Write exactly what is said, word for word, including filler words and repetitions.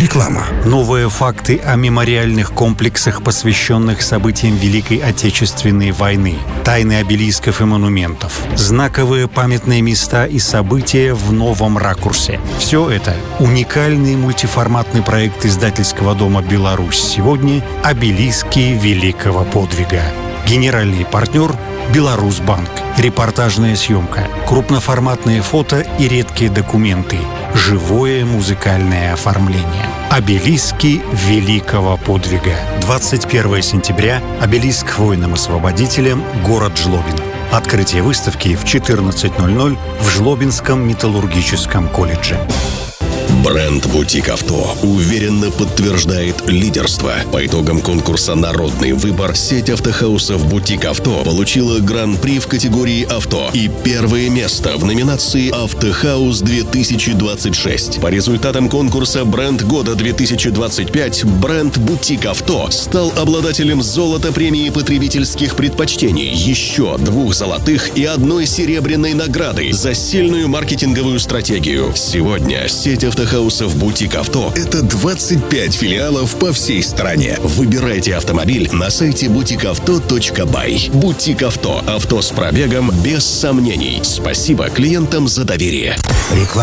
Реклама. Новые факты о мемориальных комплексах, посвященных событиям Великой Отечественной войны. Тайны обелисков и монументов. Знаковые памятные места и события в новом ракурсе. Все это — уникальный мультиформатный проект издательского дома «Беларусь сегодня» «Обелиски великого подвига». Генеральный партнер — «Беларусьбанк». Репортажная съемка, крупноформатные фото и редкие документы, живое музыкальное оформление. «Обелиски великого подвига». двадцать первого сентября. Обелиск воинам-освободителям, город Жлобин. Открытие выставки в четырнадцать ноль ноль в Жлобинском металлургическом колледже. Бренд «Бутик Авто» уверенно подтверждает лидерство. По итогам конкурса «Народный выбор» сеть автохаусов «Бутик Авто» получила гран-при в категории «Авто» и первое место в номинации «Автохаус две тысячи двадцать шесть». По результатам конкурса «Бренд года две тысячи двадцать пять» бренд «Бутик Авто» стал обладателем золота премии потребительских предпочтений, еще двух золотых и одной серебряной награды за сильную маркетинговую стратегию. Сегодня сеть автохаусов «Бутик Авто» — это двадцать пять филиалов по всей стране. Выбирайте автомобиль на сайте бутик авто точка бай. «Бутик Авто» — авто с пробегом без сомнений. Спасибо клиентам за доверие. Реклама.